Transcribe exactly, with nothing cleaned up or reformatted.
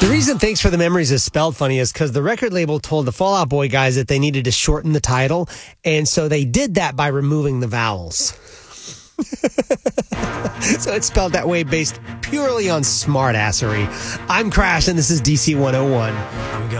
The reason Thanks for the Memories is spelled funny is because the record label told the Fall Out Boy guys that they needed to shorten the title, and so they did that by removing the vowels. So it's spelled that way based purely on smartassery. I'm Crash, and this is D C one oh one.